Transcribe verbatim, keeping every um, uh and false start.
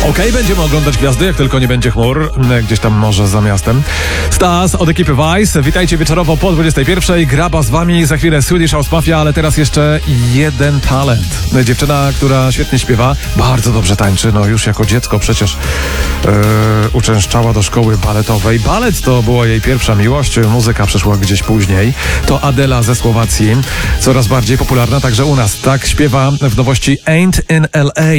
Okej, będziemy oglądać gwiazdy, jak tylko nie będzie chmur, gdzieś tam może za miastem. Stas od ekipy Vice. Witajcie wieczorowo po dwudziestej pierwszej. Graba z wami, za chwilę Swedish House Mafia, ale teraz jeszcze jeden talent. Dziewczyna, która świetnie śpiewa, bardzo dobrze tańczy. No już jako dziecko przecież yy, uczęszczała do szkoły baletowej. Balet to była jej pierwsza miłość, muzyka przeszła gdzieś później. To Adela ze Słowacji, coraz bardziej popularna także u nas. Tak śpiewa w nowości Ain't in L A.